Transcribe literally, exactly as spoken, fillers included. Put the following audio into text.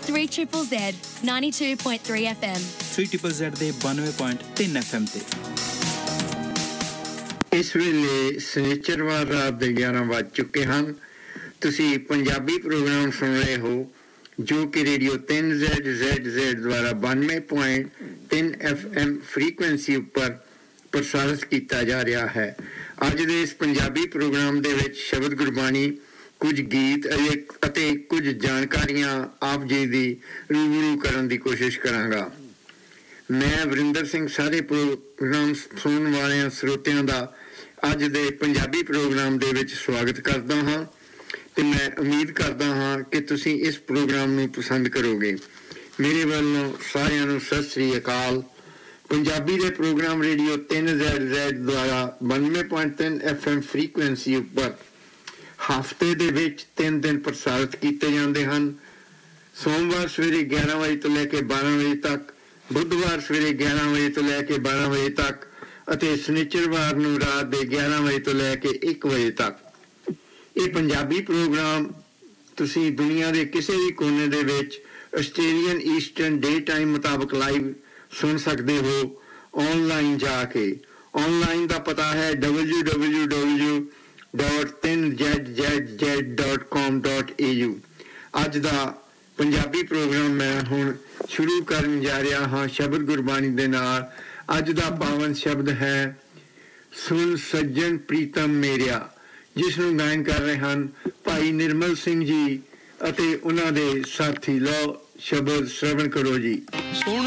three Z Z ninety-two point three F M three Z Z ਦੇ ninety point three F M ਤੇ ਇਸ ਵੇਲੇ ਸਨੀਚਰਵਾਰ ਰਾਤ ਦੇ ਗਿਆਰਾਂ ਵੱਜ ਚੁੱਕੇ ਹਨ। ਤੁਸੀਂ ਪੰਜਾਬੀ ਪ੍ਰੋਗਰਾਮ ਸੁਣ ਰਹੇ ਹੋ ਜੋ ਕਿ radio three Z Z Z ਦੁਆਰਾ ninety point three F M frequency ਉੱਪਰ ਪ੍ਰਸਾਰਿਤ ਕੀਤਾ ਜਾ ਰਿਹਾ ਹੈ। ਅੱਜ ਦੇ ਇਸ ਪੰਜਾਬੀ ਪ੍ਰੋਗਰਾਮ ਦੇ ਵਿੱਚ ਸ਼ਬਦ ਗੁਰਬਾਣੀ, ਕੁਝ ਗੀਤ ਅਤੇ ਕੁਝ ਜਾਣਕਾਰੀਆਂ ਆਪ ਜੀ ਦੀ ਰੂਬਰੂ ਕਰਨ ਦੀ ਕੋਸ਼ਿਸ਼ ਕਰਾਂਗਾ। ਮੈਂ ਵਰਿੰਦਰ ਸਿੰਘ ਸਾਰੇ ਪ੍ਰੋਗਰਾਮ ਸੁਣਨ ਵਾਲਿਆਂ ਸਰੋਤਿਆਂ ਦਾ ਅੱਜ ਦੇ ਪੰਜਾਬੀ ਪ੍ਰੋਗਰਾਮ ਦੇ ਵਿੱਚ ਸਵਾਗਤ ਕਰਦਾ ਹਾਂ ਤੇ ਮੈਂ ਉਮੀਦ ਕਰਦਾ ਹਾਂ ਕਿ ਤੁਸੀਂ ਇਸ ਪ੍ਰੋਗਰਾਮ ਨੂੰ ਪਸੰਦ ਕਰੋਗੇ। ਮੇਰੇ ਵੱਲੋਂ ਸਾਰਿਆਂ ਨੂੰ ਸਤਿ ਸ੍ਰੀ ਅਕਾਲ। ਪੰਜਾਬੀ ਦੇ programme radio three Z Z ਦੁਆਰਾ ninety point three F M frequency ਉੱਪਰ ਹਫ਼ਤੇ ਦੇ ਵਿੱਚ ਤਿੰਨ ਦਿਨ ਪ੍ਰਸਾਰਿਤ ਕੀਤੇ ਜਾਂਦੇ ਹਨ। ਸੋਮਵਾਰ ਸਵੇਰੇ ਗਿਆਰਾਂ ਵਜੇ ਤੋਂ ਲੈ ਕੇ ਬਾਰਾਂ ਵਜੇ ਤੱਕ, ਬੁੱਧਵਾਰ ਸਵੇਰੇ ਗਿਆਰਾਂ ਵਜੇ ਤੋਂ ਲੈ ਕੇ ਬਾਰਾਂ ਵਜੇ ਤੱਕ ਅਤੇ ਸ਼ਨੀਚਰਵਾਰ ਨੂੰ ਰਾਤ ਦੇ ਗਿਆਰਾਂ ਵਜੇ ਤੋਂ ਲੈ ਕੇ ਇੱਕ ਵਜੇ ਤੱਕ। ਇਹ ਪੰਜਾਬੀ ਪ੍ਰੋਗਰਾਮ ਤੁਸੀਂ ਦੁਨੀਆ ਦੇ ਕਿਸੇ ਵੀ ਕੋਨੇ ਦੇ ਵਿੱਚ ਆਸਟ੍ਰੇਲੀਅਨ ਈਸਟਰਨ ਡੇ ਟਾਈਮ ਮੁਤਾਬਕ ਲਾਈਵ ਸੁਣ ਸਕਦੇ ਹੋ ਆਨਲਾਈਨ ਜਾ ਕੇ। ਆਨਲਾਈਨ ਦਾ ਪਤਾ ਹੈ w w w dot three Z Z Z dot com dot a u। ਅੱਜ ਦਾ ਪੰਜਾਬੀ ਪ੍ਰੋਗਰਾਮ ਮੈਂ ਹੁਣ ਸ਼ੁਰੂ ਕਰਨ ਜਾ ਰਿਹਾ ਹਾਂ ਸ਼ਬਦ ਗੁਰਬਾਣੀ ਦੇ ਨਾਲ। ਅੱਜ ਦਾ ਪਾਵਨ ਸ਼ਬਦ ਹੈ ਸੁਣ ਸੱਜਣ ਪ੍ਰੀਤਮ ਮੇਰਿਆ, ਜਿਸ ਨੂੰ ਗਾਇਨ ਕਰ ਰਹੇ ਹਨ ਭਾਈ ਨਿਰਮਲ ਸਿੰਘ ਜੀ ਅਤੇ ਉਹਨਾਂ ਦੇ ਸਾਥੀ। ਲਓ ਸ਼ਬਦ ਸ਼ਰਵਣ ਕਰੋ ਜੀ। ਸੁਣ